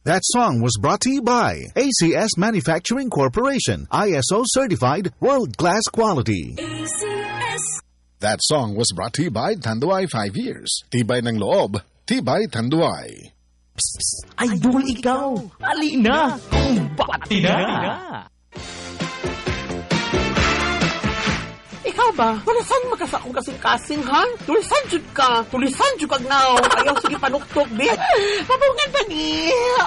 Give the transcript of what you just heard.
That song was brought to you by ACS Manufacturing Corporation, ISO certified world-class quality. That song was brought to you by Tanduay 5 years. Tibay ng loob, tibay Tanduay. Idol ikaw! Alina! Kumbati na! Ikaw ba? Tulisan makasakong kasing-kasing, ha? Tulisan jud ka! Tulisan jud ka now! Ayaw sige panuktok, bit! Mabungan pa ni!